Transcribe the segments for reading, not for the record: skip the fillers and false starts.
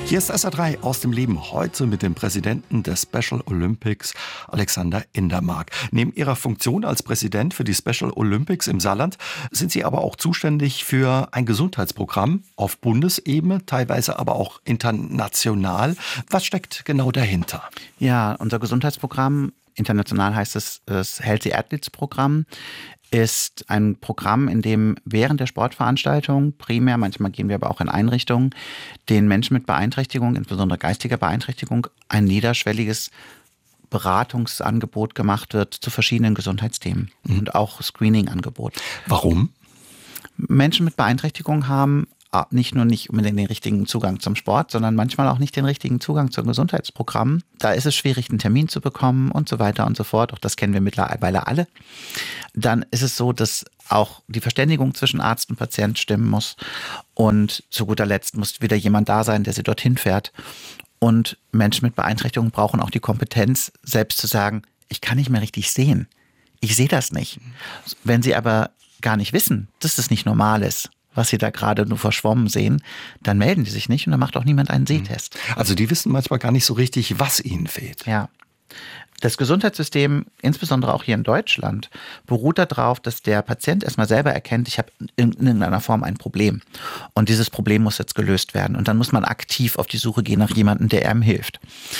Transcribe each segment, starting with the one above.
Hier ist SR3 aus dem Leben, heute mit dem Präsidenten des Special Olympics, Alexander Indermatt. Neben Ihrer Funktion als Präsident für die Special Olympics im Saarland sind Sie aber auch zuständig für ein Gesundheitsprogramm auf Bundesebene, teilweise aber auch international. Was steckt genau dahinter? Ja, unser Gesundheitsprogramm, international heißt es das Healthy Athletes Programm, ist ein Programm, in dem während der Sportveranstaltung primär, manchmal gehen wir aber auch in Einrichtungen, den Menschen mit Beeinträchtigung, insbesondere geistiger Beeinträchtigung, ein niederschwelliges Beratungsangebot gemacht wird zu verschiedenen Gesundheitsthemen und auch Screening-Angebot. Warum? Menschen mit Beeinträchtigung haben nicht unbedingt den richtigen Zugang zum Sport, sondern manchmal auch nicht den richtigen Zugang zum Gesundheitsprogramm. Da ist es schwierig, einen Termin zu bekommen und so weiter und so fort. Auch das kennen wir mittlerweile alle. Dann ist es so, dass auch die Verständigung zwischen Arzt und Patient stimmen muss. Und zu guter Letzt muss wieder jemand da sein, der sie dorthin fährt. Und Menschen mit Beeinträchtigung brauchen auch die Kompetenz, selbst zu sagen, ich kann nicht mehr richtig sehen. Ich sehe das nicht. Wenn sie aber gar nicht wissen, dass das nicht normal ist, was sie da gerade nur verschwommen sehen, dann melden die sich nicht und dann macht auch niemand einen Sehtest. Also die wissen manchmal gar nicht so richtig, was ihnen fehlt. Ja. Das Gesundheitssystem, insbesondere auch hier in Deutschland, beruht darauf, dass der Patient erstmal selber erkennt, ich habe in irgendeiner Form ein Problem. Und dieses Problem muss jetzt gelöst werden. Und dann muss man aktiv auf die Suche gehen nach jemandem, der ihm hilft.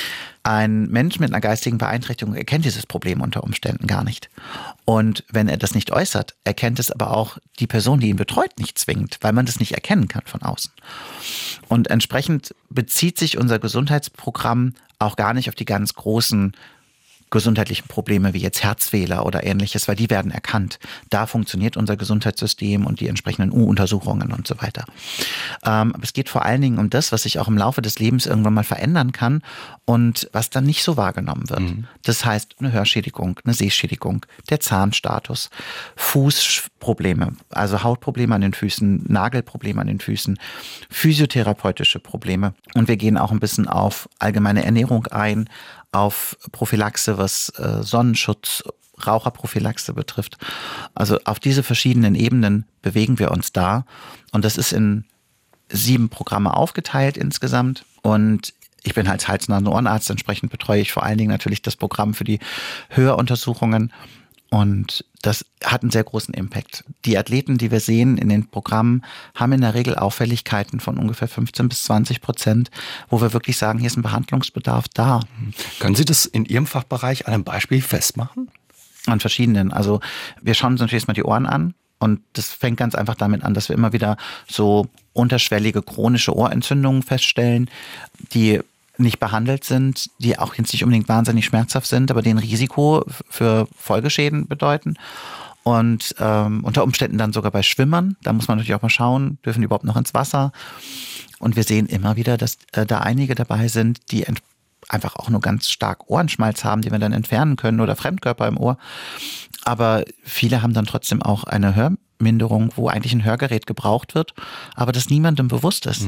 Ein Mensch mit einer geistigen Beeinträchtigung erkennt dieses Problem unter Umständen gar nicht. Und wenn er das nicht äußert, erkennt es aber auch die Person, die ihn betreut, nicht zwingend, weil man das nicht erkennen kann von außen. Und entsprechend bezieht sich unser Gesundheitsprogramm auch gar nicht auf die ganz großen gesundheitlichen Probleme wie jetzt Herzfehler oder ähnliches, weil die werden erkannt. Da funktioniert unser Gesundheitssystem und die entsprechenden U-Untersuchungen und so weiter. Aber es geht vor allen Dingen um das, was sich auch im Laufe des Lebens irgendwann mal verändern kann und was dann nicht so wahrgenommen wird. Das heißt eine Hörschädigung, eine Sehschädigung, der Zahnstatus, Fußprobleme, also Hautprobleme an den Füßen, Nagelprobleme an den Füßen, physiotherapeutische Probleme. Und wir gehen auch ein bisschen auf allgemeine Ernährung ein, auf Prophylaxe, was Sonnenschutz, Raucherprophylaxe betrifft. Also auf diese verschiedenen Ebenen bewegen wir uns da. Und das ist in 7 Programme aufgeteilt insgesamt. Und ich bin als Hals-Nasen-Ohrenarzt, entsprechend betreue ich vor allen Dingen natürlich das Programm für die Höruntersuchungen. Und das hat einen sehr großen Impact. Die Athleten, die wir sehen in den Programmen, haben in der Regel Auffälligkeiten von ungefähr 15-20%, wo wir wirklich sagen, hier ist ein Behandlungsbedarf da. Können Sie das in Ihrem Fachbereich an einem Beispiel festmachen? An verschiedenen. Also wir schauen uns natürlich erstmal die Ohren an. Und das fängt ganz einfach damit an, dass wir immer wieder so unterschwellige chronische Ohrentzündungen feststellen, die nicht behandelt sind, die auch jetzt nicht unbedingt wahnsinnig schmerzhaft sind, aber die ein Risiko für Folgeschäden bedeuten. Und unter Umständen dann sogar bei Schwimmern, da muss man natürlich auch mal schauen, dürfen die überhaupt noch ins Wasser? Und wir sehen immer wieder, dass da einige dabei sind, die einfach auch nur ganz stark Ohrenschmalz haben, die wir dann entfernen können oder Fremdkörper im Ohr. Aber viele haben dann trotzdem auch eine Hörminderung, wo eigentlich ein Hörgerät gebraucht wird, aber das niemandem bewusst ist.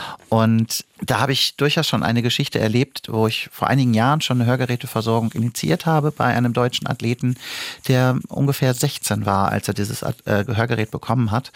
Und da habe ich durchaus schon eine Geschichte erlebt, wo ich vor einigen Jahren schon eine Hörgeräteversorgung initiiert habe bei einem deutschen Athleten, der ungefähr 16 war, als er dieses Hörgerät bekommen hat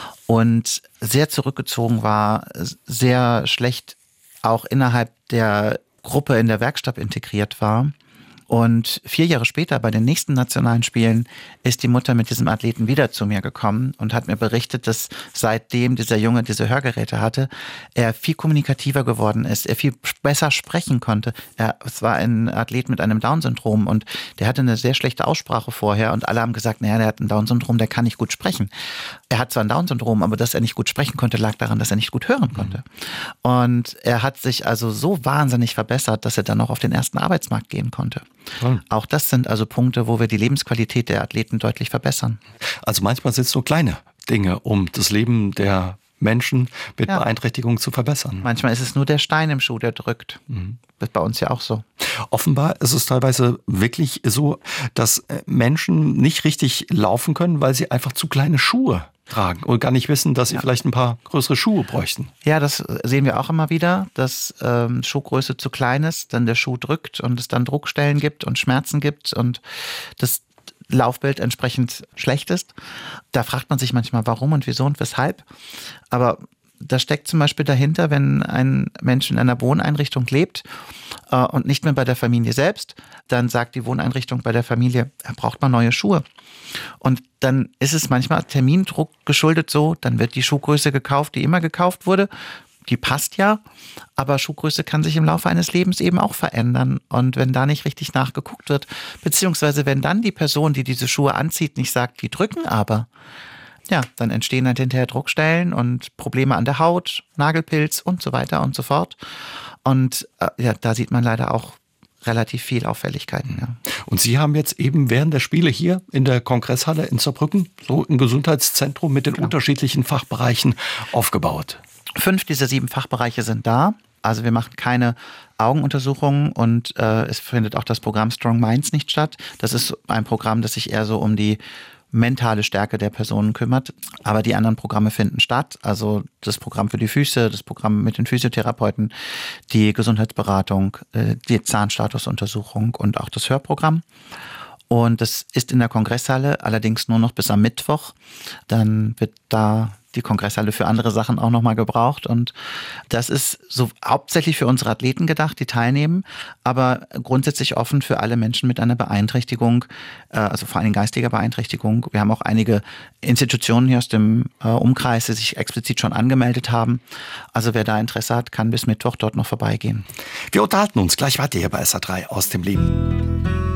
und sehr zurückgezogen war, sehr schlecht auch innerhalb der Gruppe in der Werkstatt integriert war. Und 4 Jahre später bei den nächsten nationalen Spielen ist die Mutter mit diesem Athleten wieder zu mir gekommen und hat mir berichtet, dass seitdem dieser Junge diese Hörgeräte hatte, er viel kommunikativer geworden ist, er viel besser sprechen konnte. Es war ein Athlet mit einem Down-Syndrom und der hatte eine sehr schlechte Aussprache vorher und alle haben gesagt, naja, der hat ein Down-Syndrom, der kann nicht gut sprechen. Er hat zwar ein Down-Syndrom, aber dass er nicht gut sprechen konnte, lag daran, dass er nicht gut hören konnte. Und er hat sich also so wahnsinnig verbessert, dass er dann auch auf den ersten Arbeitsmarkt gehen konnte. Auch das sind also Punkte, wo wir die Lebensqualität der Athleten deutlich verbessern. Also manchmal sind es nur kleine Dinge, um das Leben der Menschen mit Beeinträchtigung zu verbessern. Manchmal ist es nur der Stein im Schuh, der drückt. Das ist bei uns ja auch so. Offenbar ist es teilweise wirklich so, dass Menschen nicht richtig laufen können, weil sie einfach zu kleine Schuhe tragen und gar nicht wissen, dass sie vielleicht ein paar größere Schuhe bräuchten. Ja, das sehen wir auch immer wieder, dass Schuhgröße zu klein ist, dann der Schuh drückt und es dann Druckstellen gibt und Schmerzen gibt und das Laufbild entsprechend schlecht ist. Da fragt man sich manchmal, warum und wieso und weshalb. Aber da steckt zum Beispiel dahinter, wenn ein Mensch in einer Wohneinrichtung lebt und nicht mehr bei der Familie selbst, dann sagt die Wohneinrichtung bei der Familie, er braucht mal neue Schuhe. Und dann ist es manchmal Termindruck geschuldet so, dann wird die Schuhgröße gekauft, die immer gekauft wurde. Die passt ja, aber Schuhgröße kann sich im Laufe eines Lebens eben auch verändern. Und wenn da nicht richtig nachgeguckt wird, beziehungsweise wenn dann die Person, die diese Schuhe anzieht, nicht sagt, die drücken aber, ja, dann entstehen halt hinterher Druckstellen und Probleme an der Haut, Nagelpilz und so weiter und so fort. Und ja, da sieht man leider auch relativ viel Auffälligkeiten. Ja. Und Sie haben jetzt eben während der Spiele hier in der Kongresshalle in Saarbrücken so ein Gesundheitszentrum mit den unterschiedlichen Fachbereichen aufgebaut. 5 dieser 7 Fachbereiche sind da. Also wir machen keine Augenuntersuchungen und es findet auch das Programm Strong Minds nicht statt. Das ist ein Programm, das sich eher so um die mentale Stärke der Personen kümmert. Aber die anderen Programme finden statt. Also das Programm für die Füße, das Programm mit den Physiotherapeuten, die Gesundheitsberatung, die Zahnstatusuntersuchung und auch das Hörprogramm. Und das ist in der Kongresshalle, allerdings nur noch bis am Mittwoch. Dann wird da die Kongresshalle für andere Sachen auch nochmal gebraucht. Und das ist so hauptsächlich für unsere Athleten gedacht, die teilnehmen, aber grundsätzlich offen für alle Menschen mit einer Beeinträchtigung, also vor allem geistiger Beeinträchtigung. Wir haben auch einige Institutionen hier aus dem Umkreis, die sich explizit schon angemeldet haben. Also wer da Interesse hat, kann bis Mittwoch dort noch vorbeigehen. Wir unterhalten uns gleich weiter hier bei SA3 aus dem Leben.